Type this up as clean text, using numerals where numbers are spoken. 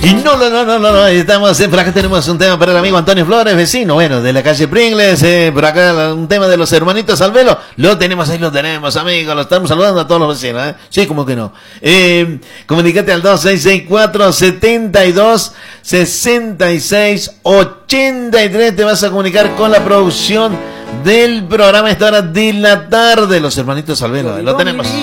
Y no, estamos, por acá tenemos un tema para el amigo Antonio Flores, vecino, bueno, de la calle Pringles, por acá un tema de los hermanitos Alvelo, lo tenemos, ahí lo tenemos, amigos, lo estamos saludando a todos los vecinos, sí, como que no. Comunicate al 2664-72-66-83, te vas a comunicar con la producción del programa a esta hora de la tarde, los hermanitos Alvelo, lo tenemos.